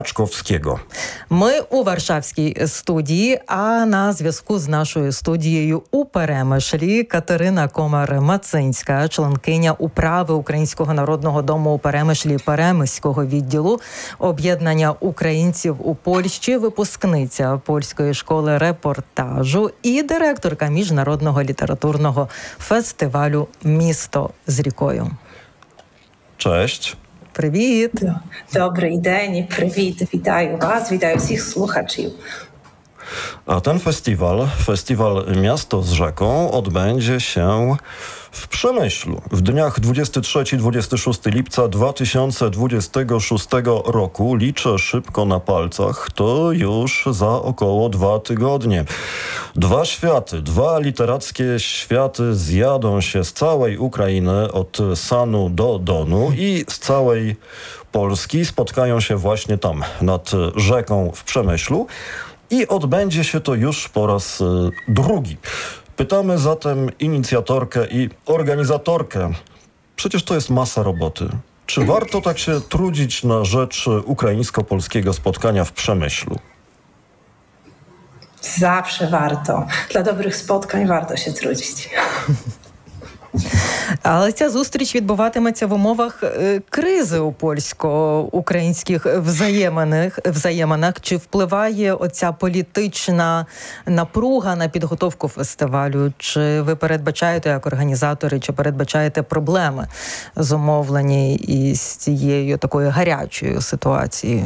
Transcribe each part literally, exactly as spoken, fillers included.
Чковського. Ми у Варшавській студії, а на зв'язку з нашою студією у Перемишлі Катерина Комар-Мацинська, членкиня управи Українського народного дому у Перемишлі Перемиського відділу об'єднання українців у Польщі, випускниця Польської школи репортажу і директорка Міжнародного літературного фестивалю «Місто з рікою». Cześć. Привіт! Добрий день, привіт, вітаю вас, вітаю всіх слухачів. A ten festiwal, festiwal Miasto z rzeką, odbędzie się w Przemyślu w dniach dwudziestego trzeciego do dwudziestego szóstego lipca dwa tysiące dwudziestego szóstego roku. Liczę szybko na palcach, to już za około dwa tygodnie. Dwa światy, dwa literackie światy zjadą się z całej Ukrainy od Sanu do Donu i z całej Polski spotkają się właśnie tam, nad rzeką w Przemyślu. I odbędzie się to już po raz drugi. Pytamy zatem inicjatorkę i organizatorkę. Przecież to jest masa roboty. Czy warto tak się trudzić na rzecz ukraińsko-polskiego spotkania w Przemyślu? Zawsze warto. Dla dobrych spotkań warto się trudzić. Але ця зустріч відбуватиметься в умовах кризи у польсько-українських взаєминах. взаєминах. Чи впливає оця політична напруга на підготовку фестивалю? Чи ви передбачаєте, як організатори, чи передбачаєте проблеми, зумовлені із цією такою гарячою ситуацією?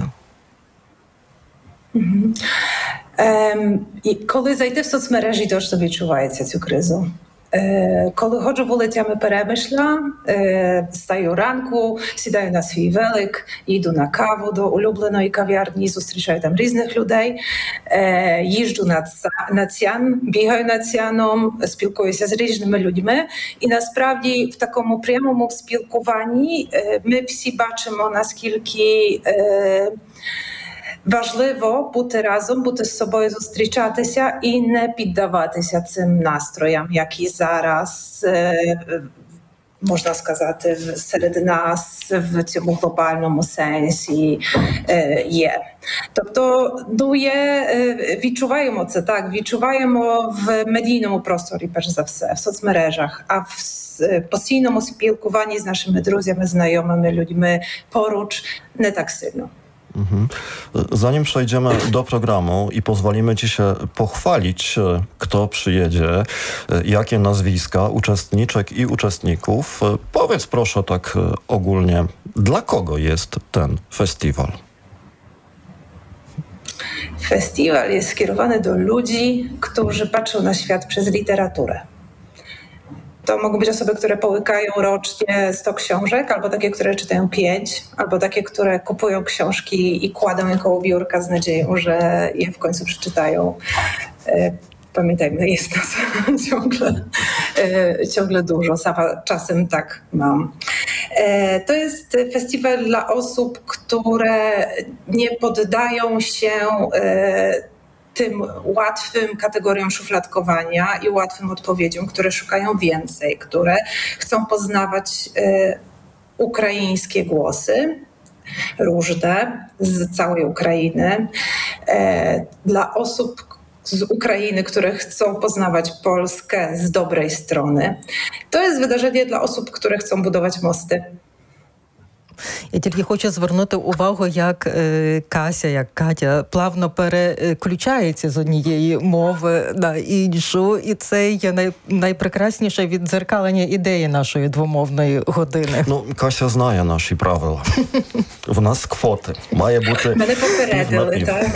Mm-hmm. Um, і коли зайти в соцмережі, то ж відчувається цю кризу. Коли ходжу вулицями Перемишля, встаю ранку, сідаю на свій велик, їду на каву до улюбленої кав'ярні, зустрічаю там різних людей, їжджу на, на Цян, бігаю на Цяном, спілкуюся з різними людьми. І насправді в такому прямому спілкуванні ми всі бачимо, наскільки важливо бути разом, бути з собою, зустрічатися і не піддаватися цим настроям, які зараз, можна сказати, серед нас в цьому глобальному сенсі є. Тобто, ну, є, відчуваємо це, так, відчуваємо в медійному просторі, перш за все, в соцмережах, а в постійному спілкуванні з нашими друзями, знайомими людьми поруч не так сильно. Zanim przejdziemy do programu i pozwolimy Ci się pochwalić, kto przyjedzie, jakie nazwiska uczestniczek i uczestników, powiedz proszę tak ogólnie, dla kogo jest ten festiwal? Festiwal jest skierowany do ludzi, którzy patrzą na świat przez literaturę. To mogą być osoby, które połykają rocznie sto książek, albo takie, które czytają pięć, albo takie, które kupują książki i kładą je koło biurka z nadzieją, że je w końcu przeczytają. Pamiętajmy, jest nas ciągle, ciągle dużo, sama czasem tak mam. To jest festiwal dla osób, które nie poddają się tym łatwym kategoriom szufladkowania i łatwym odpowiedziom, które szukają więcej, które chcą poznawać e, ukraińskie głosy, różne, z całej Ukrainy. E, dla osób z Ukrainy, które chcą poznawać Polskę z dobrej strony. To jest wydarzenie dla osób, które chcą budować mosty. Я тільки хочу звернути увагу, як е, Кася, як Катя плавно переключається з однієї мови на іншу. І це є най, найпрекрасніше віддзеркалення ідеї нашої двомовної години. Ну, Кася знає наші правила. В нас квоти. Має бути... Мене попередили, так.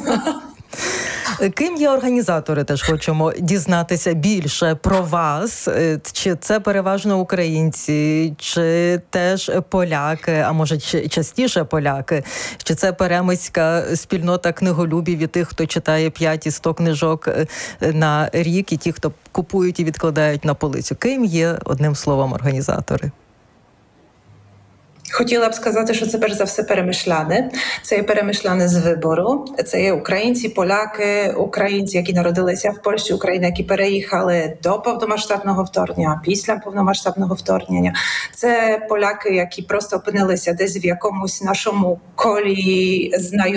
Ким є організатори, теж хочемо дізнатися більше про вас. Чи це переважно українці, чи теж поляки, а може частіше поляки? Чи це перемиська спільнота книголюбів і тих, хто читає п'ять і сто книжок на рік, і ті, хто купують і відкладають на полицю? Ким є, одним словом, організатори? Хотіла б сказати, що це перш за все перемишляне. Це є перемишляне з вибору. Це є українці, поляки, українці, які народилися в Польщі, України, які переїхали до повномасштабного вторгнення, після повномасштабного вторгнення. Це поляки, які просто опинилися десь в якомусь нашому колі знайомих.